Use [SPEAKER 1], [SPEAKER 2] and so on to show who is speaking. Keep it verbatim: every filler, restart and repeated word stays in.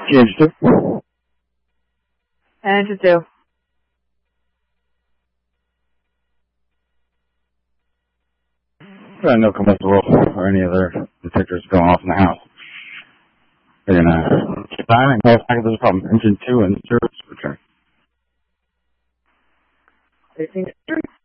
[SPEAKER 1] Engine two.
[SPEAKER 2] Engine two.
[SPEAKER 1] I know combustible or any other detectors going off in the house. They're gonna keep time and go back to the problem. Engine two and service return.
[SPEAKER 2] Fixing